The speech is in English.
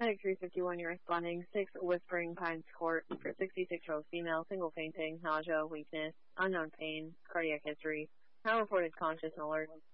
Medic 351, you're responding. 6 Whispering Pines Court for 66-year-old female, single fainting, nausea, weakness, unknown pain, cardiac history. Now reported conscious and alert.